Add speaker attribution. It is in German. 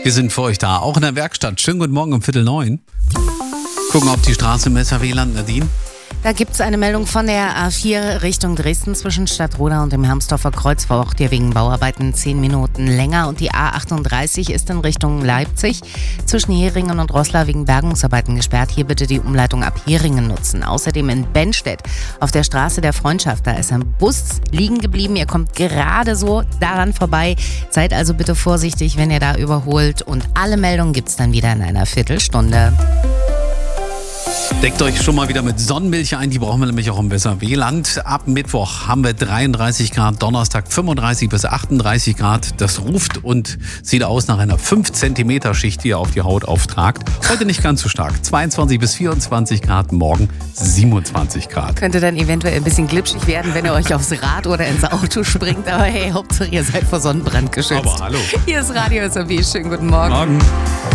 Speaker 1: Wir sind für euch da, auch in der Werkstatt. Schönen guten Morgen um 8:45. Gucken auf die Straße Messer-Wieland, Nadine.
Speaker 2: Da gibt es eine Meldung von der A4 Richtung Dresden zwischen Stadtroda und dem Hermsdorfer Kreuz. Braucht ihr wegen Bauarbeiten 10 Minuten länger. Und die A38 ist in Richtung Leipzig zwischen Heringen und Roßla wegen Bergungsarbeiten gesperrt. Hier bitte die Umleitung ab Heringen nutzen. Außerdem in Bennstedt auf der Straße der Freundschaft. Da ist ein Bus liegen geblieben. Ihr kommt gerade so daran vorbei. Seid also bitte vorsichtig, wenn ihr da überholt. Und alle Meldungen gibt es dann wieder in einer Viertelstunde.
Speaker 1: Deckt euch schon mal wieder mit Sonnenmilch ein, die brauchen wir nämlich auch im Weserwieland. Ab Mittwoch haben wir 33 Grad, Donnerstag 35 bis 38 Grad. Das ruft und sieht aus nach einer 5 cm Schicht, die ihr auf die Haut auftragt. Heute nicht ganz so stark, 22 bis 24 Grad, morgen 27 Grad.
Speaker 2: Könnte dann eventuell ein bisschen glitschig werden, wenn ihr euch aufs Rad oder ins Auto springt. Aber hey, Hauptsache ihr seid vor Sonnenbrand geschützt.
Speaker 1: Aber hallo.
Speaker 2: Hier ist Radio SRW, schönen guten Morgen.
Speaker 1: Morgen.